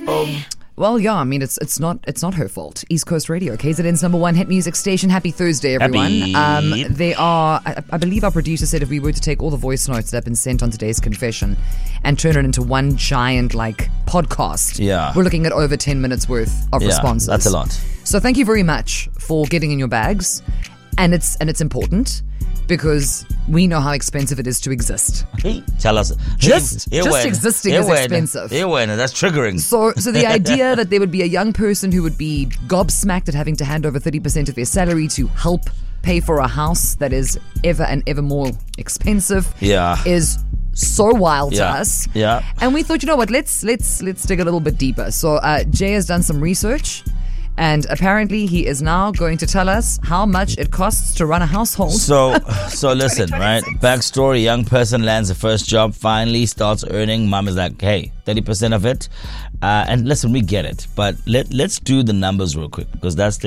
Well, yeah, I mean, it's not her fault. East Coast Radio, KZN's number one hit music station. Happy Thursday, everyone. They are, I believe our producer said if we were to take all the voice notes that have been sent on today's confession and turn it into one giant, podcast, we're looking at over 10 minutes worth of responses. That's a lot. So thank you very much for getting in your bags. And it's important because we know how expensive it is to exist. Hey, tell us. Just existing is expensive. That's triggering. So the idea that there would be a young person who would be gobsmacked at having to hand over 30% of their salary to help pay for a house that is ever and ever more expensive is so wild to us. Yeah. And we thought, you know what, let's dig a little bit deeper. So Jay has done some research. And apparently he is now going to tell us how much it costs to run a household. So listen, right? Backstory, young person lands a first job, finally starts earning. Mom is like, hey, 30% of it. And listen, we get it. But let's do the numbers real quick because that's the